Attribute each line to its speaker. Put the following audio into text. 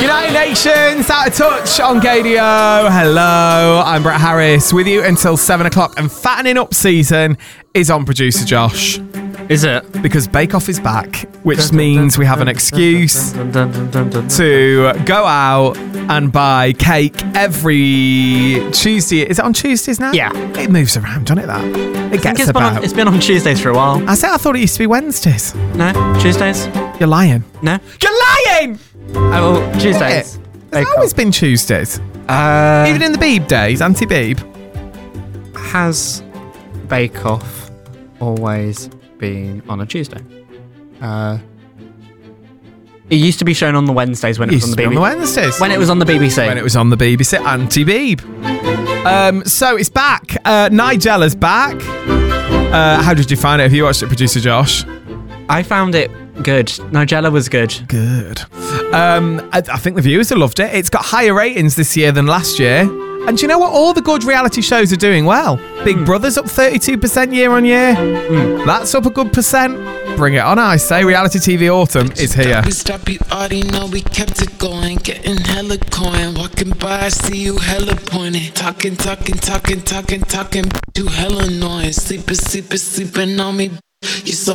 Speaker 1: United Nations, Out of Touch on KDO. Hello, I'm Brett Harris with you until 7 o'clock. And fattening up season is on producer Josh.
Speaker 2: Is it?
Speaker 1: Because Bake Off is back, which means we have an excuse to go out and buy cake every Tuesday. Is it on Tuesdays now?
Speaker 2: Yeah.
Speaker 1: It moves around, doesn't it, that? It gets about.
Speaker 2: It's been on Tuesdays for a while.
Speaker 1: I thought it used to be Wednesdays.
Speaker 2: No? Tuesdays?
Speaker 1: You're lying.
Speaker 2: No?
Speaker 1: You're lying!
Speaker 2: Oh, well, Tuesdays.
Speaker 1: It's always been Tuesdays. Even in the Beeb days, anti-Beeb.
Speaker 2: Has Bake Off always been on a Tuesday? It used to be shown on the Wednesdays when it was on the BBC.
Speaker 1: On the Wednesdays.
Speaker 2: When it was on the BBC.
Speaker 1: When it was on the BBC, anti-Beeb. So it's back. Nigella's back. How did you find it? Have you watched it, producer Josh?
Speaker 2: I found it good. Nigella was good.
Speaker 1: Good. I think the viewers have loved it. It's got higher ratings this year than last year. And do you know what? All the good reality shows are doing well. Big Brother's up 32% year on year. That's up a good percent. Bring it on, I say. Reality TV autumn is here.
Speaker 3: Stop, you already know we kept it going. Getting hella coin. Walking by, I see you hella pointing. Talking. You hella annoying. Sleeping on me. You so